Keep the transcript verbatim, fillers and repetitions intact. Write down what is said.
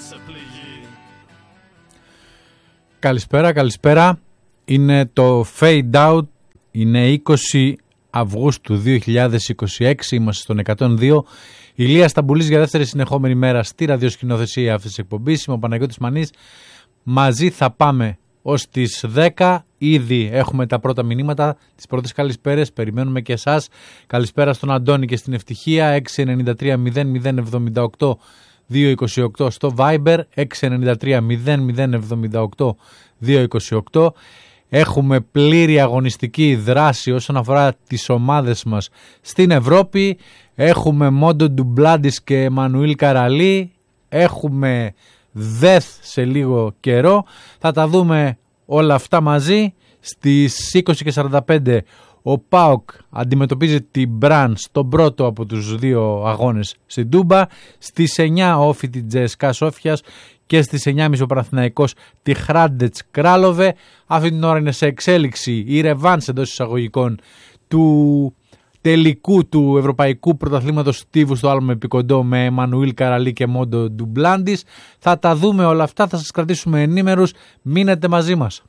Καλησπέρα, καλησπέρα. Είναι το Fade Out. Είναι είκοσι Αυγούστου δύο χιλιάδες είκοσι έξι. Είμαστε στον εκατόν δύο. Ηλίας Σταμπουλής για δεύτερη συνεχόμενη μέρα στη ραδιοσκηνοθεσία αυτής της εκπομπής. Είμαι ο Παναγιώτης Μανής. Μαζί θα πάμε ως τις δέκα. Ήδη έχουμε τα πρώτα μηνύματα, τις πρώτες καλησπέρες. Περιμένουμε και εσάς. Καλησπέρα στον Αντώνη και στην Ευτυχία. έξι εννιά τρία μηδέν μηδέν εβδομήντα οκτώ δύο είκοσι οκτώ στο Viber. έξι εννιά τρία μηδέν μηδέν εβδομήντα οκτώ δύο είκοσι οκτώ. Έχουμε πλήρη αγωνιστική δράση όσον αφορά τις ομάδες μας στην Ευρώπη. Έχουμε Μόντο Ντουμπλάντης και Εμμανουήλ Καραλή. Έχουμε Δεθ σε λίγο καιρό. Θα τα δούμε όλα αυτά μαζί. Στις είκοσι και σαράντα πέντε ο ΠΑΟΚ αντιμετωπίζει την Μπραν στον πρώτο από τους δύο αγώνες στην Τούμπα. Στις εννιά ο Όφη την Τζέσκα Σόφιας και στις εννιά και μισή ο Παναθηναϊκός τη Χράντετς Κράλοβε. Αυτή την ώρα είναι σε εξέλιξη η ρεβάνς εντός εισαγωγικών του τελικού του Ευρωπαϊκού Πρωταθλήματος Στίβου στο άλμα επικοντό με Εμμανουήλ Καραλή και Μόντο Ντουμπλάντης. Θα τα δούμε όλα αυτά, θα σας κρατήσουμε ενήμερους. Μείνετε μαζί μας.